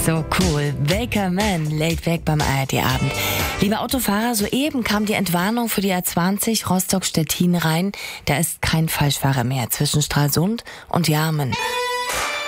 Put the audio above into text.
So cool. Willkommen, laid back beim ARD-Abend. Lieber Autofahrer, soeben kam die Entwarnung für die A20 Rostock-Stettin rein. Da ist kein Falschfahrer mehr zwischen Stralsund und Jarmen.